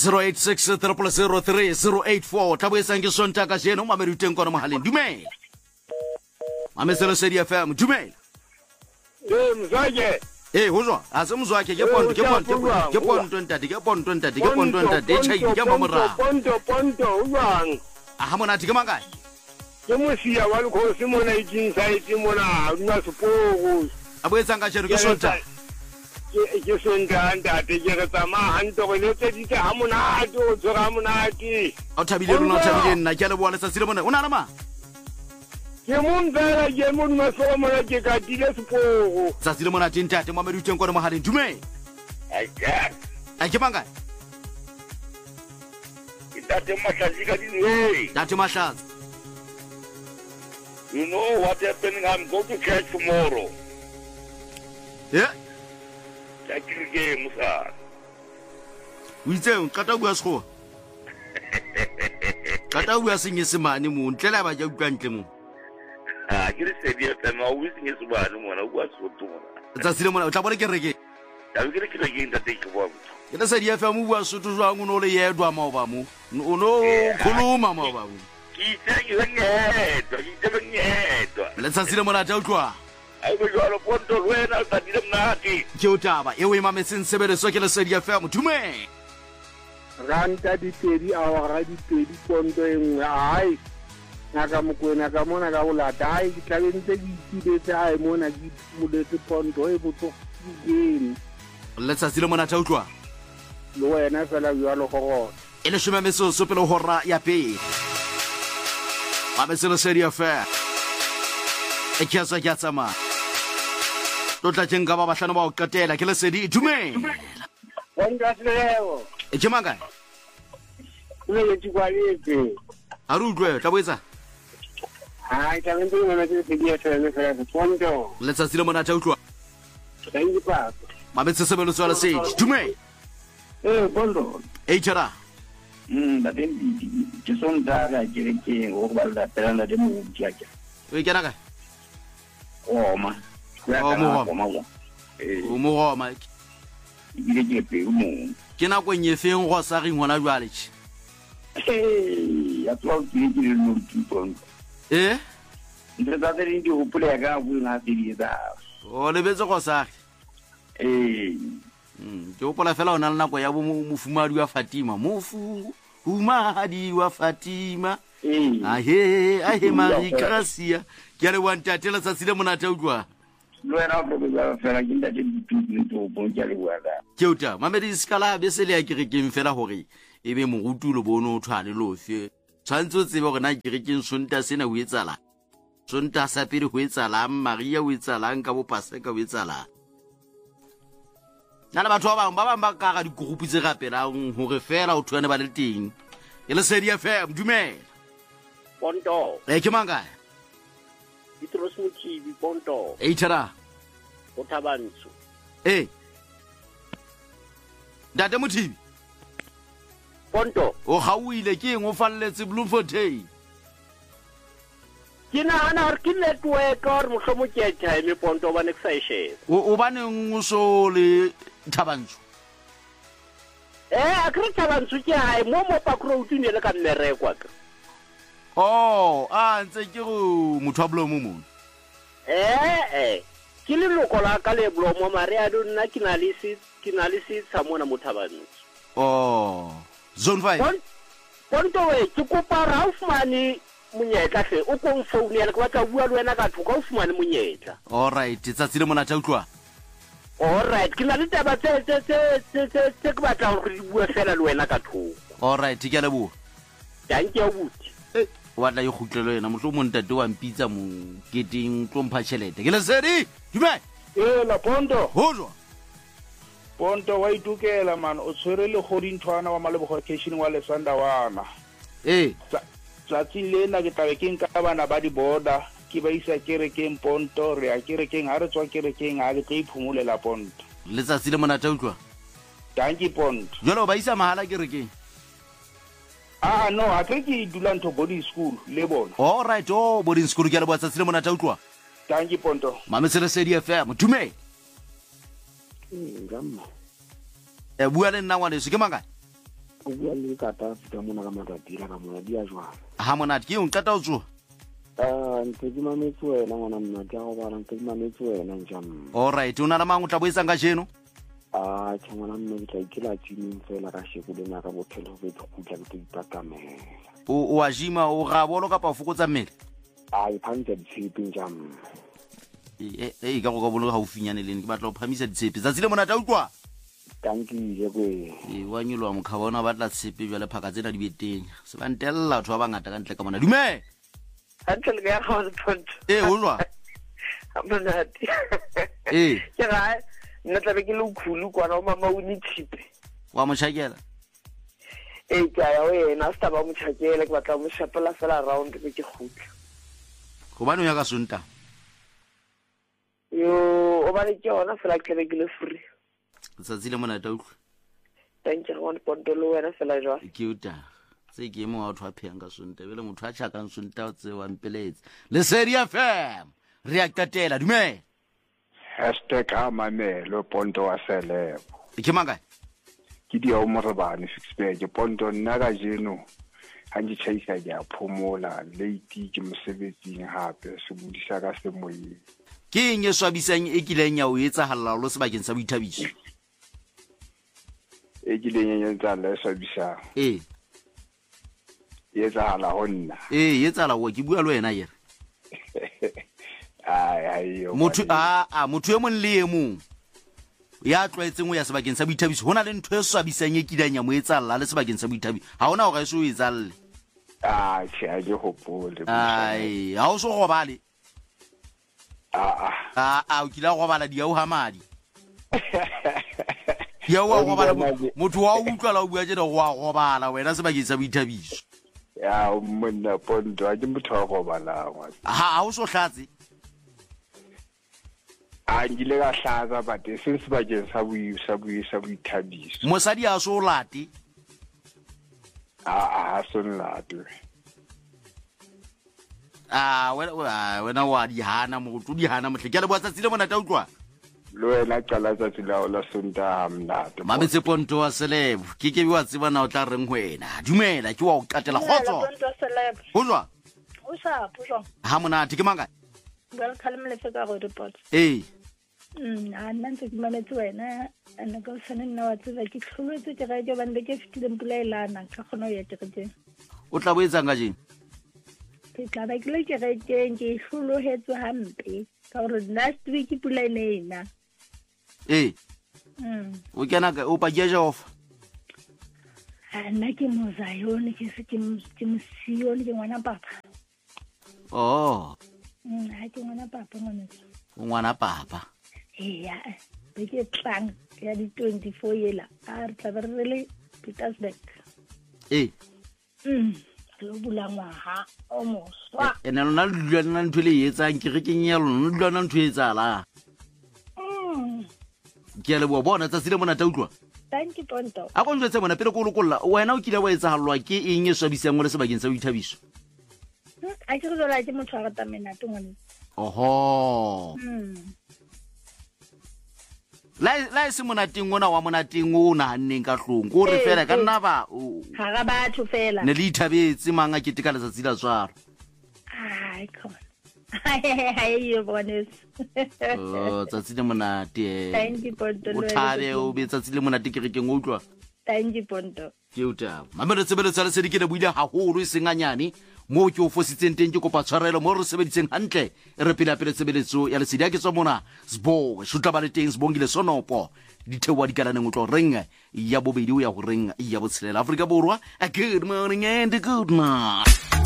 086 003 084 tabwesa ke sontaka jeno mameri uteng kono mohaleng dumela mameselo se di FM dumela mzake hozwa ase mzwake ke ponto ntati chai ke mamora ponto uzwang aha mona di ke mangae ke mosia wa lekhosi mona site mona una sepogo abwetsa nga jeno ke sontaka ke sonta ntate ke re tsama hanto go le tse ditse ha monate o tsora monate o thabile lona o thabile nna ke le boa letsa sile mona o na ma ke mon vera ke mon maso mona ke ka dile sepogo tsa sile mona tintate mamedi uteng kono mohaleng dumela a ke mangae ntate Mahlatsi ka dinwe ntate Mahlatsi. You know what happening? I'm going to church tomorrow. Yeah. Church game, sir. We say, kata bua sko. Kata bua senyesemane mo ntlela ba ja utlwantle mo. Ke re se dia tsama o senyesemane mo na bua soto mo. Tsa sile mona o tla bona ke reke. Ya ke re ke ntate ke bua. Ke tsa dia fa mo bua soto jwang o no le yedwa maoba mo. O no khuluma maoba mo. Let's see the monata utlwa. I will go ponto wena ta di mnati. Ke utaba e we mametseng sebeletso ke le se di FM dume. Ranta di pedi awara di pedi ponto engwe ai. Naka mokwena ka mona ka ola dai ke tlabentse di tibetse ai mona di muletse ponto e botso game. Let's see the monata utlwa. Lo wena fela bua lo go. Ele shome meso sopelo hora ya pe. Mameselo se di FM. E kiasa kiatsama. Totla tjenga ba bahlano ba o qetela ke le sedi dumela. Bongatleo. E ke manga. Le tshwaletse. A re utlwe tla boetsa. Ai ta ntse mona ke se dia tsena fela ponto. Letsa sile mona tla utlwa. Thank you pa. Mametse sebelo tswala se dumela. Ponto. E tjara. Ba teng ke sonta ga ke go ba la pela de mo diaja. O ke naka? Oma. O mo Roma. Ke pe mo. Ke na go nyefeng go sa ring hona jwale tshi. Ya tlo ke no tipon. Ntle da re ndi go pula ga go na di da. O lebetse go sa. Ke o pola fela ona le nako ya bo mofumadi wa Fatima Umahadi wa Fatima ahe Marie Gracia ke re wa ntatela tsa sile monate utlwa lo era go ba fela ke ntate dithuto bo ke le bua da ke uta mamedi skala be se le ya ke re ke mfela hore ebe morutulo bono o thwane lofe tshwantse tsebe gore na ke re ke sonta sena o etsala sonta sa pele go etsala Maria o etsala ka bo Paseka o etsala nana batho ba bang ba ka ga dikurupu tse gapelang hore fela o thwane ba le teng e le se di FM dumela ponto ke manga itrosmuchi bi ponto tjara o thabantsho date mothibi ponto o gauile ke eng o falletse Bloemfontein ke nahana gore ke network or mohlomong ke time ponto ba ne ke sa ishe o baneng o so le thabantsho a kre thabantsho ke hai mo pakro o tunele ka mmerekwa ka ntse ke go motho wa Blomo mo ke le loko la ka le Blomo mare a donna ke na le se tsamona mo thabantsho zone 5 ponto we ke kopa ra o fumane monyetla fe o ko phone ya le ka batla bua le wena ka thuka o fumane monyetla all right tsatsile mona tla utlwa all right ke na le taba tse ke batla go di bua fela le wena ka thuka all right ke a leboha thank you buti wa tla e khutlelo yena motho mo ntate wa mpitsa mo keteng tlompha chelete ke le sedi dumela la ponto hozwa ponto wa itukela man o tshwere le godinthwana wa Malebogo vacation wa lesanda wana tsatsi lena ke tlabe ke nka bana ba di border ke ba isa kerekeng ponto re a kerekeng ha re tswa kerekeng ha ke tla iphumolela ponto letsatsi le monate utlwa danki ponto jalo ba isa mahala kerekeng no a ke dula ntho boarding school le bona all right boarding school ke le bua tsatsi le monate utlwa danki ponto mametsele se di FM dumela ngamma bua le nna ngwane se ke manga o bua le kata fita mona ka matadila ka mona dia jwang ha monate ke eng qeta o tsoa ntse ke mametse wena ngwana mna ke go bala ntse ke mametse wena njam alright o na la mang o tla boetsa ka jeno ke ngwana mna ke tla ikela tsimeng fela ka sheko le naka bophelo be go kutla ke ipatamela o a jima o ga bolo ka pa fokotsa mmele e phantse ditshepe njam ka go ka bolo ga o finyane lene ke batla o phamisa ditshepe tsa tsile monate a utlwa tankile kwe wa nyolwa mokhabona ba tla tshepe jwa le phaka tsena di beteng se ba ntella batho ba bangata ka ntle ka mona dume Until we are on the point. o jwa I'm not. Ke ga nna tla be ke le khulu kwana o mama o ni tshipe. wa mo tshakela Ke ya o yena sta ba mo tshakela ke batla mo shapela fela around be ke khutla. go bane o ya ka sonta Yo o ba le ke ona fela ke be ke le free. tsa tsile monate a utlwa Thank you one point lo wena fela jwa. ke uta se ke mo wa thwa pheng ka sonta bele motho a tshakang sonta o tse wa mpeletse le seria fm reactatela dume #amamelo ponto wa selebo ke manga ke dia o morebane Sixpack ponto nna ka jeno ha ndi chaisa ya phomola late ke mosebetsing hape se budisa ka semoyeng ke eng e swabisang e kileng ya o etsa halala lo sebakeng sa boithabiso e kileng ya ntsa le swabisa yetsa hala honna yetsa la wo ke bua le wena yere ai motho motho e mong le e mong ya tlwaetseng o ya sebakeng sa boithabiso hona le ntho e swabisang e kileng ya mo etsa alla le sebakeng sa boithabiso ha ona o ga se o etsalle tshia ke hopole ai ha o so go bale o kila go bala dia o hamadi ya wa go bala motho wa utlwa la o bua je go go bala wena sebakeng sa boithabiso ya monna ponto a ke motho wa go bala ha o so hlatse ngile ka hlaza but since bakeng sa boithabiso mosadi a so late so nlate wena wa di hana motho di hana mohle ke le bua tsatsile monate a utlwa le wena qala tsatsi la la sonta mnate mametse ponto wa selebo ke ke wa tseba na o tla reng wena dumela ke wa o qatela khotso Ponto wa selebo o jwa o sa puso ha monate ke manga well kalm le feka go report nna ntse ke mametse wena nna ka sana nna wa tseba ke tlholetse ke ga ke bande ke fitleng pula ilana ka gona ya teketseng o tla boetsang ka jeng ke tla ba ke le ke rekeng ke hlolohetse hampe ka gore last week pula ina o kena o pa ke jofa nna ke mozayone ke se ke mosione ke ngwana papa ha ke ngwana papa ngwana papa be ke tlang ya di 24 yela a re tla re le Petersburg lo bula ngwaha o moswa ene lona le dulana ntho le etsang ke re ke nya lona le dulana ntho e tsala ke le bona tsa sile mona ta utlwa thank you ponto a go ntse mona pele go lokolla wena o kile wa etsa halwa ke eng e swabisang mo le sebakeng sa boithabiso a ke go la ke motho a rata menato ngone la se monateng ona wa monateng o nahanneng ka hlong go re fela ka nna ba ha ga batho fela ne le ithabetse manga ke tika letsatsi la tswaro come on yo bonus tsatsi le monate thank you ponto o thabe o be tsatsi le monate ke re ke ngoutlwa thank you ponto ke uta mamelo tsebeletse le se di ke le buile haholo e senganyane mo ke o fositseng teng ke kopa tshwarelo mo re sebeditseng hantle re pela tsebeletso ya lesedi ke tswa mona sbo shutla ba le teng sbongile sonopo di thewa di kana ngotlo reng ya bobedi o ya go reng ya botshelela Afrika Borwa a good morning and a good night